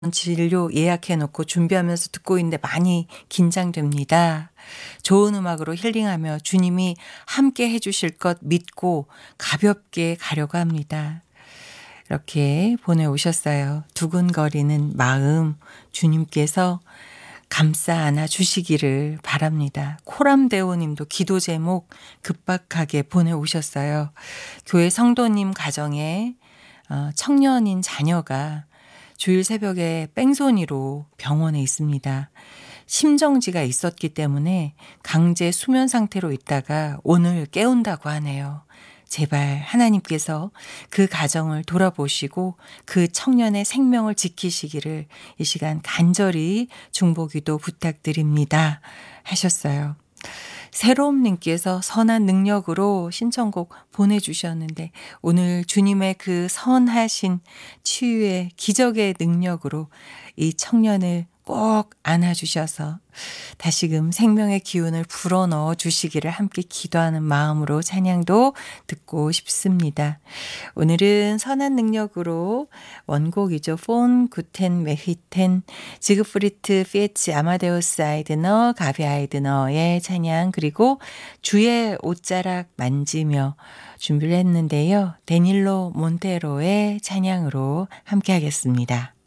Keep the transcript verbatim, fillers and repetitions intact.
진료 예약해 놓고 준비하면서 듣고 있는데 많이 긴장됩니다. 좋은 음악으로 힐링하며 주님이 함께 해 주실 것 믿고 가볍게 가려고 합니다. 이렇게 보내오셨어요. 두근거리는 마음 주님께서 감싸 안아 주시기를 바랍니다. 코람데오 님도 기도 제목 급박하게 보내오셨어요. 교회 성도님 가정에 어, 청년인 자녀가 주일 새벽에 뺑소니로 병원에 있습니다. 심정지가 있었기 때문에 강제 수면 상태로 있다가 오늘 깨운다고 하네요. 제발 하나님께서 그 가정을 돌아보시고 그 청년의 생명을 지키시기를 이 시간 간절히 중보기도 부탁드립니다. 하셨어요. 새로움님께서 선한 능력으로 신청곡 보내주셨는데 오늘 주님의 그 선하신 치유의 기적의 능력으로 이 청년을 꼭 안아주셔서 다시금 생명의 기운을 불어넣어 주시기를 함께 기도하는 마음으로 찬양도 듣고 싶습니다. 오늘은 선한 능력으로 원곡이죠. 폰 구텐 메히텐 지그프리트 피에츠 아마데우스 아이드너 가비 아이드너의 찬양 그리고 주의 옷자락 만지며 준비를 했는데요. 데닐로 몬테로의 찬양으로 함께 하겠습니다.